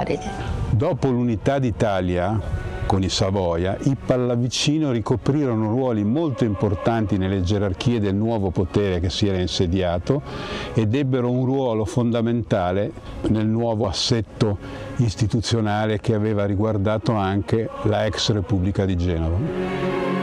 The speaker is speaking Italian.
Floride. Dopo l'unità d'Italia con i Savoia, i Pallavicino ricoprirono ruoli molto importanti nelle gerarchie del nuovo potere che si era insediato ed ebbero un ruolo fondamentale nel nuovo assetto istituzionale che aveva riguardato anche la ex Repubblica di Genova.